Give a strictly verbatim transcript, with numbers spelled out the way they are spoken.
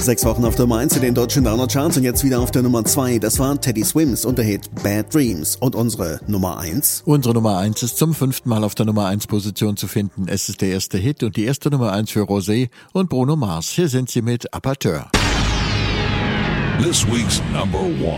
sechs Wochen auf der Nummer eins in den deutschen Download-Charts und jetzt wieder auf der Nummer zwei. Das war Teddy Swims und der Hit Bad Dreams. Und unsere Nummer eins? Unsere Nummer eins ist zum fünften Mal auf der Nummer eins Position zu finden. Es ist der erste Hit und die erste Nummer eins für Rosé und Bruno Mars. Hier sind sie mit Apateur. This week's number one.